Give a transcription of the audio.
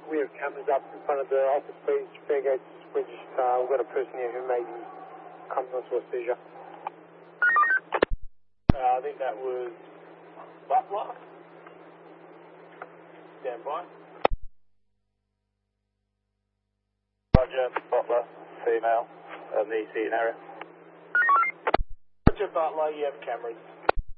We have cameras up in front of the office, please. Fair gates. We've got a person here who may be coming onto a seizure. I think that was Butler. Stand by. Roger, Butler, female, in the seating area. Roger, Butler, you have cameras.